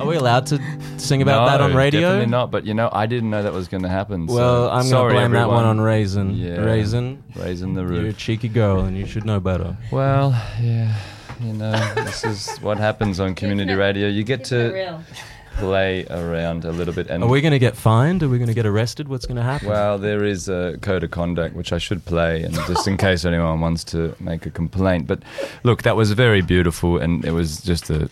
Are we allowed to sing about that on radio? Definitely not. But I didn't know that was going to happen. Well, I'm going to blame that one on Raisin. Yeah. Raisin the roof. You're a cheeky girl, and you should know better. Well, yeah. This is what happens on community radio. You get to play around a little bit. And are we going to get fined? Are we going to get arrested? What's going to happen? Well, there is a code of conduct which I should play, and just in case anyone wants to make a complaint. But look, that was very beautiful, and it was just a